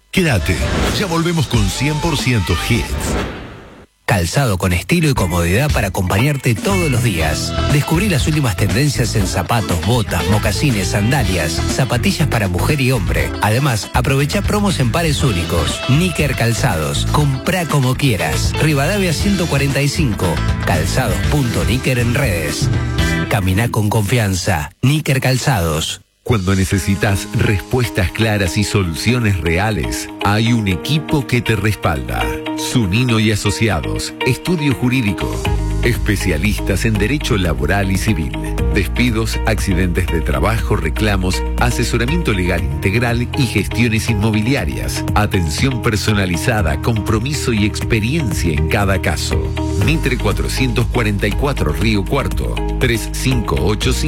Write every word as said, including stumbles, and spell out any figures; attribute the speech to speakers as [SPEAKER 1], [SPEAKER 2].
[SPEAKER 1] Quédate, ya volvemos con cien por ciento Hits.
[SPEAKER 2] Calzado con estilo y comodidad para acompañarte todos los días. Descubrí las últimas tendencias en zapatos, botas, mocasines, sandalias, zapatillas para mujer y hombre. Además, aprovecha promos en pares únicos. Níker Calzados. Comprá como quieras. Rivadavia ciento cuarenta y cinco. Calzados punto níker en redes. Caminá con confianza. Níker Calzados.
[SPEAKER 1] Cuando necesitas respuestas claras y soluciones reales, hay un equipo que te respalda. Zunino y Asociados, Estudio Jurídico. Especialistas en Derecho Laboral y Civil. Despidos, accidentes de trabajo, reclamos, asesoramiento legal integral y gestiones inmobiliarias. Atención personalizada, compromiso y experiencia en cada caso. Mitre cuatrocientos cuarenta y cuatro Río Cuarto, tres cinco ocho cinco.